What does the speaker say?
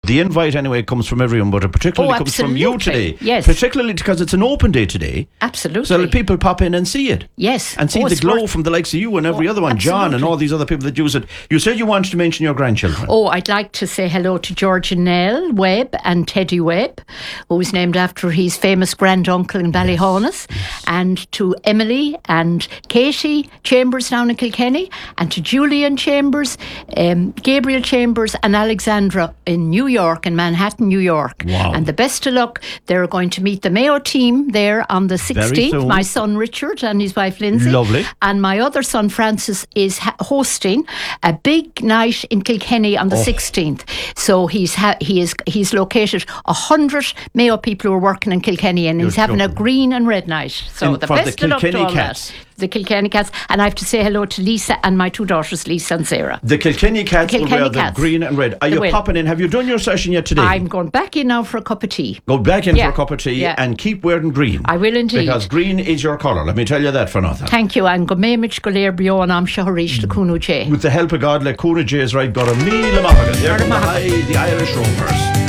the invite anyway comes from everyone, but it particularly comes from you today. Yes. Particularly because it's an open day today. Absolutely. So that people pop in and see it. Yes. And see the glow from the likes of you and every other one, John and all these other people that use it. You said you wanted to mention your grandchildren. Oh, I'd like to say hello to George Nell Webb and Teddy Webb, who was named after his famous granduncle in Ballyhonus, and to Emily and Katie Chambers down in Kilkenny, and to Julian Chambers, Gabriel Chambers and Alexandra in New York, in Manhattan, New York. Wow. And the best of luck. They're going to meet the Mayo team there on the 16th. My son Richard and his wife Lindsay. Lovely. And my other son Francis is hosting a big night in Kilkenny on the 16th. So he's located 100 Mayo people who are working in Kilkenny, and he's having a green and red night. So the best of luck to all that. The Kilkenny Cats. And I have to say hello to Lisa and my two daughters, Lisa and Sarah. The Kilkenny Cats will wear the green and red. Are you popping in? Have you done your session yet today? I'm going back in now for a cup of tea. Go back in for a cup of tea and keep wearing green. I will indeed. Because green is your colour, let me tell you that for nothing. Thank you. And go Mamich go Lair Bion am Shaharish the Kuno J. With the help of God, let Kuna J is right, got a meal of Mahogany. They're the Irish Rovers.